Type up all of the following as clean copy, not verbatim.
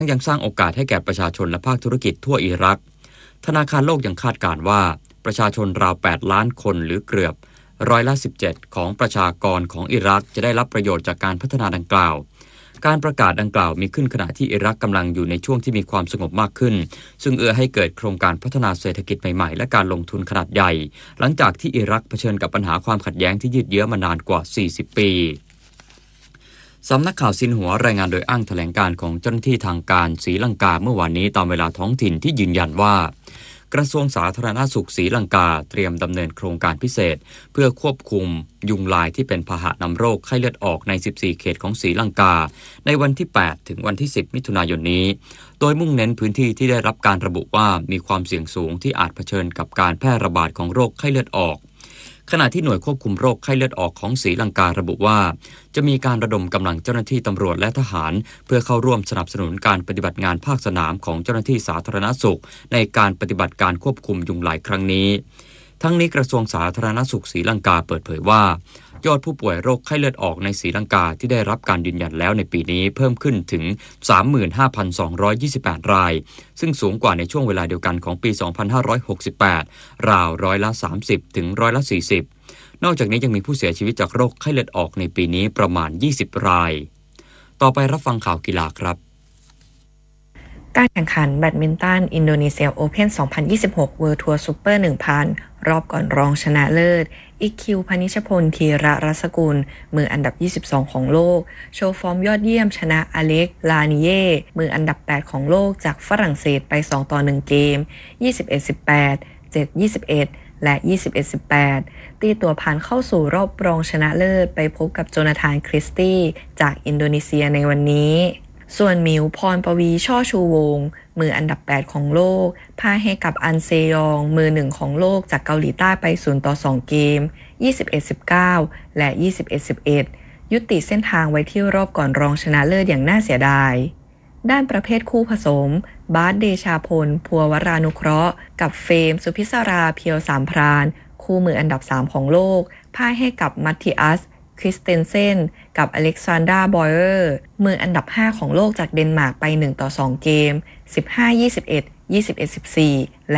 ยังสร้างโอกาสให้แก่ประชาชนและภาคธุรกิจทั่วอิรักธนาคารโลกยังคาดการณ์ว่าประชาชนราว8ล้านคนหรือเกือบ17%ของประชากรของอิรักจะได้รับประโยชน์จากการพัฒนาดังกล่าวการประกาศดังกล่าวมีขึ้นขณะที่อิรักกำลังอยู่ในช่วงที่มีความสงบมากขึ้นซึ่งเอื้อให้เกิดโครงการพัฒนาเศรษฐกิจใหม่ๆและการลงทุนขนาดใหญ่หลังจากที่อิรักเผชิญกับปัญหาความขัดแย้งที่ยืดเยื้อมานานกว่า40ปีสำนักข่าวซินหัวรายงานโดยอ้างแถลงการของเจ้าหน้าที่ทางการศรีลังกาเมื่อวานนี้ตามเวลาท้องถิ่นที่ยืนยันว่ากระทรวงสาธารณสุขศรีลังกาเตรียมดำเนินโครงการพิเศษเพื่อควบคุมยุงลายที่เป็นพาหะนำโรคไข้เลือดออกใน14เขตของศรีลังกาในวันที่8ถึงวันที่10มิถุนายนนี้โดยมุ่งเน้นพื้นที่ที่ได้รับการระบุว่ามีความเสี่ยงสูงที่อาจเผชิญกับการแพร่ระบาดของโรคไข้เลือดออกขณะที่หน่วยควบคุมโรคไข้เลือดออกของศรีลังการะบุว่าจะมีการระดมกำลังเจ้าหน้าที่ตำรวจและทหารเพื่อเข้าร่วมสนับสนุนการปฏิบัติงานภาคสนามของเจ้าหน้าที่สาธารณสุขในการปฏิบัติการควบคุมยุงลายครั้งนี้ทั้งนี้กระทรวงสาธารณสุขศรีลังกาเปิดเผยว่ายอดผู้ป่วยโรคไข้เลือดออกในศรีลังกาที่ได้รับการยืนยันแล้วในปีนี้เพิ่มขึ้นถึง 35,228 รายซึ่งสูงกว่าในช่วงเวลาเดียวกันของปี 2568 ราว30%ถึง40%นอกจากนี้ยังมีผู้เสียชีวิตจากโรคไข้เลือดออกในปีนี้ประมาณ20 รายต่อไปรับฟังข่าวกีฬาครับการแข่งขันแบดมินตันอินโดนีเซียโอเพ่น 2026 เวิลด์ทัวร์ซูเปอร์ 1,000 รอบก่อนรองชนะเลิศอิคคิว พนิชพล ธีระรัศกุลมืออันดับ22ของโลกโชว์ฟอร์มยอดเยี่ยมชนะอเล็กลานิเย่มืออันดับ8ของโลกจากฝรั่งเศสไป2-1เกม 21-18 7-21 และ 21-18 ตีตัวผ่านเข้าสู่รอบรองชนะเลิศไปพบกับโจนาธานคริสตี้จากอินโดนีเซียในวันนี้ส่วนหมิวพรปวีช่อชูวงศ์มืออันดับ8ของโลกพ่ายให้กับอันเซยองมือ1ของโลกจากเกาหลีใต้ไป0-2เกม 21-19 และ 21-11 ยุติเส้นทางไว้ที่รอบก่อนรองชนะเลิศอย่างน่าเสียดายด้านประเภทคู่ผสมบาสเดชาพลภัววรานุเคราะห์กับเฟมสุพิศราเพียวสามพรานคู่มืออันดับ3ของโลกพ่ายให้กับมัตติอัสคริสเตนเซนกับอเล็กซานดราบอยเออร์มืออันดับ5ของโลกจากเดนมาร์กไป1-2เกม 15-21 21-14 และ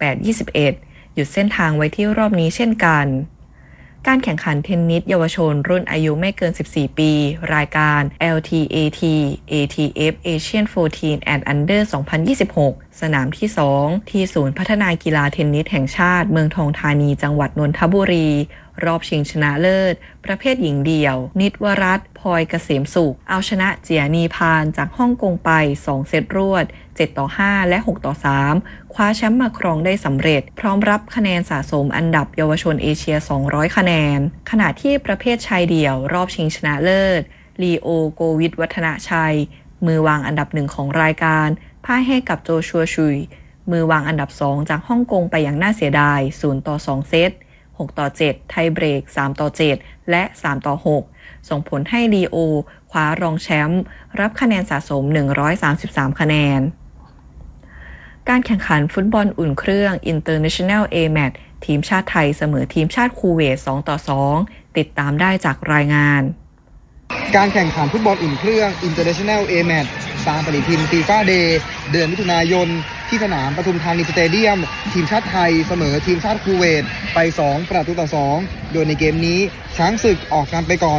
18-21 หยุดเส้นทางไว้ที่รอบนี้เช่นกันการแข่งขันเทนนิสเยาวชนรุ่นอายุไม่เกิน14ปีรายการ LTAT ATF Asian 14 and Under 2026 สนามที่2ที่ศูนย์พัฒนากีฬาเทนนิสแห่งชาติเมืองทองธานีจังหวัดนนทบุรีรอบชิงชนะเลิศประเภทหญิงเดี่ยวนิตวรัตน์พลอยเกษมสุขเอาชนะเจียนีพานจากฮ่องกงไป2เซตรวด7-5 และ 6-3 คว้าแชมป์มาครองได้สำเร็จพร้อมรับคะแนนสะสมอันดับเยาวชนเอเชีย200คะแนนขณะที่ประเภทชายเดี่ยวรอบชิงชนะเลิศลีโอโกวิทวัฒนชัยมือวางอันดับ1ของรายการพ่ายให้กับโจชัวชุยมือวางอันดับ2จากฮ่องกงไปอย่างน่าเสียดาย0-2 เซต6-7 ไทยเบรก3-7 และ3-6 ส่งผลให้ลีโอคว้ารองแชมป์รับคะแนนสะสม133คะแนนการแข่งขันฟุตบอลอุ่นเครื่อง International A-Match ทีมชาติไทยเสมอทีมชาติคูเวต2-2 ติดตามได้จากรายงานการแข่งขันฟุตบอลอุ่นเครื่อง International A-Match ตามปฏิทิน FIFA Day เดือนมิถุนายนที่สนามปทุมธานีสเตเดียมทีมชาติไทยเสมอทีมชาติคูเวตไป2-2โดยในเกมนี้ช้างศึกออกนำไปก่อน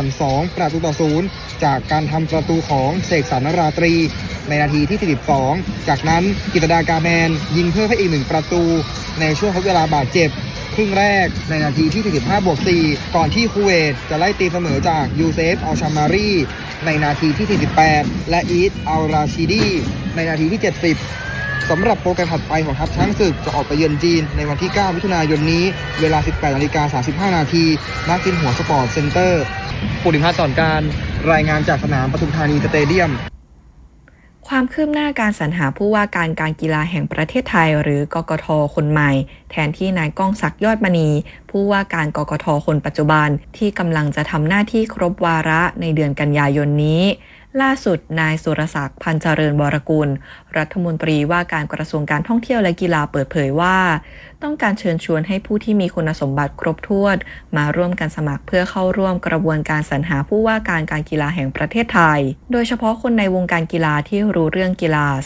2-0จากการทำประตูของเสกสรรราตรีในนาทีที่42จากนั้นกิตดากาแมนยิงเพิ่มให้อีก1ประตูในช่วงทดเวลาบาดเจ็บครึ่งแรกในนาทีที่45+4ก่อนที่คูเวตจะไล่ตีเสมอจากยูเซฟอัลชามารีในนาทีที่48และอีดอัลราชิดีในนาทีที่70สำหรับโปรแกรมถัดไปของทัพช้างศึกจะออกไปเยือนจีนในวันที่9มิถุนายนนี้เวลา 18:35 น.ณ จินหัวสปอร์ตเซ็นเตอร์ปุริพัฒน์สอนการรายงานจากสนามปทุมธานีสเตเดียมความคืบหน้าการสรรหาผู้ว่าการการกีฬาแห่งประเทศไทยหรือกกท.คนใหม่แทนที่นายก้องศักดิ์ยอดมณีผู้ว่าการกกท.คนปัจจุบันที่กำลังจะทำหน้าที่ครบวาระในเดือนกันยายนนี้ล่าสุดนายสุรศักดิ์พันธ์เจริญวรกุลรัฐมนตรีว่าการกระทรวงการท่องเที่ยวและกีฬาเปิดเผยว่าต้องการเชิญชวนให้ผู้ที่มีคุณสมบัติครบถ้วนมาร่วมกันสมัครเพื่อเข้าร่วมกระบวนการสรรหาผู้ว่าการการกีฬาแห่งประเทศไทยโดยเฉพาะคนในวงการกีฬาที่รู้เรื่องกีฬา